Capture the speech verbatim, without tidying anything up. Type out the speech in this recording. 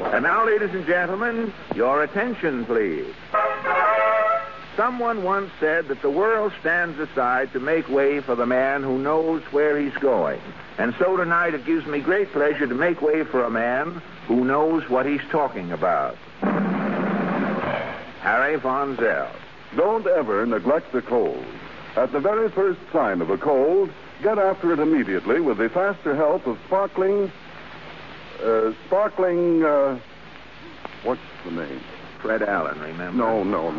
And now, ladies and gentlemen, your attention, please. Someone once said that the world stands aside to make way for the man who knows where he's going. And so tonight it gives me great pleasure to make way for a man who knows what he's talking about. Harry Von Zell. Don't ever neglect the cold. At the very first sign of a cold, get after it immediately with the faster help of sparkling... Uh, sparkling, uh... What's the name? Fred Allen, remember? No, no,